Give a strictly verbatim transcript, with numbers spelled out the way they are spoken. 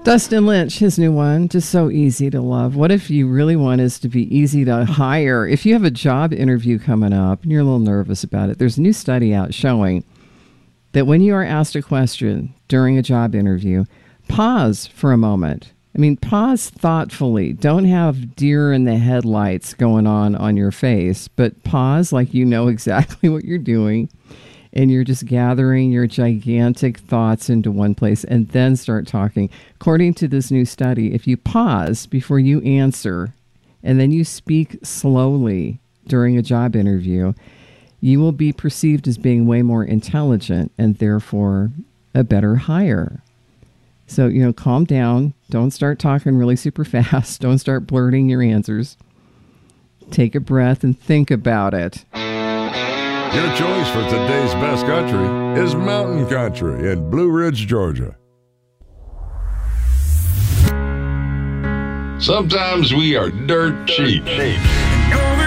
Dustin Lynch, his new one, just so easy to love. What if you really want us to be easy to hire? If you have a job interview coming up and you're a little nervous about it, there's a new study out showing that when you are asked a question during a job interview, pause for a moment. I mean, pause thoughtfully. Don't have deer in the headlights going on on your face, but pause like you know exactly what you're doing. And you're just gathering your gigantic thoughts into one place and then start talking. According to this new study, if you pause before you answer and then you speak slowly during a job interview, you will be perceived as being way more intelligent and therefore a better hire. So, you know, calm down. Don't start talking really super fast. Don't start blurting your answers. Take a breath and think about it. Your choice for today's best country is Mountain Country in Blue Ridge, Georgia. Sometimes we are dirt cheap.